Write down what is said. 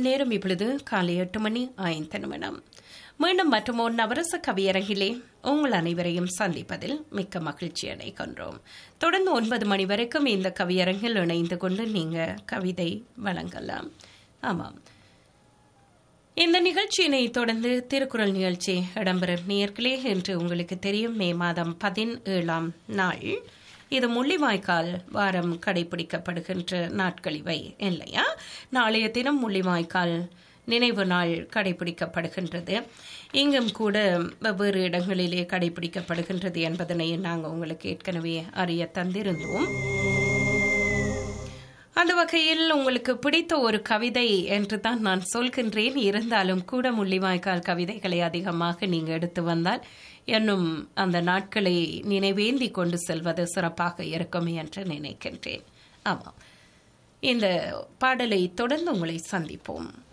நேரம் இப்பொழுது காலை 8:05. மீண்டும் மற்றும் ஒரு நவரச கவியரங்கிலே உங்கள் அனைவரையும் சந்திப்பதில் மிக்க மகிழ்ச்சி அடைகின்றோம். தொடர்ந்து 9 மணி வரைக்கும் இந்த கவியரங்கில் இணைந்து கொண்டு நீங்க கவிதை வழங்கலாம். ஆமாம், இந்த நிகழ்ச்சியினை தொடர்ந்து திருக்குறள் நிகழ்ச்சி இடம்பெறும். நேயர்களே, என்று உங்களுக்கு தெரியும், மே மாதம் 17ஆம் நாள் இது முள்ளிவாய்க்கால் வாரம் கடைபிடிக்கப்படுகின்ற நாட்கள் இவை இல்லையா? நாளைய தினம் முள்ளிவாய்க்கால் நினைவு நாள் கடைபிடிக்கப்படுகின்றது. இங்கும் கூட வெவ்வேறு இடங்களிலே கடைபிடிக்கப்படுகின்றது என்பதனை நாங்கள் உங்களுக்கு ஏற்கனவே அறிய தந்திருந்தோம். அந்த வகையில் உங்களுக்கு பிடித்த ஒரு கவிதை என்று தான் நான் சொல்கின்றேன். இருந்தாலும் கூட முள்ளிவாய்க்கால் கவிதைகளை அதிகமாக நீங்கள் எடுத்து வந்தால் இன்னும் அந்த நாட்களை நினைவேந்தி கொண்டு செல்வது சிறப்பாக இருக்கும் என்று நினைக்கின்றேன். ஆமாம், இந்த பாடலை தொடர்ந்து உங்களை சந்திப்போம்.